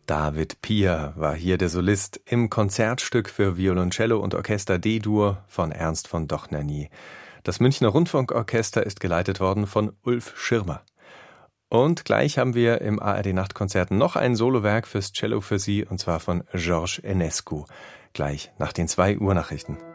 David Pier war hier der Solist im Konzertstück für Violoncello und Orchester D-Dur von Ernst von Dohnanyi. Das Münchner Rundfunkorchester ist geleitet worden von Ulf Schirmer. Und gleich haben wir im ARD-Nachtkonzert noch ein Solowerk fürs Cello für Sie, und zwar von George Enescu. Gleich nach den 2 Uhr Nachrichten.